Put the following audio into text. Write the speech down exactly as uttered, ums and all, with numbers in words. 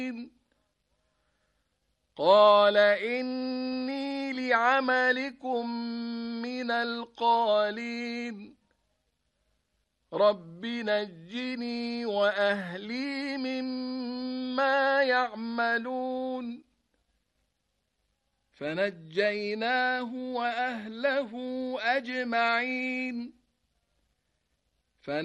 قال إني لعملكم من القالين رب نجني وأهلي مما يعملون فنجيناه وأهله أجمعين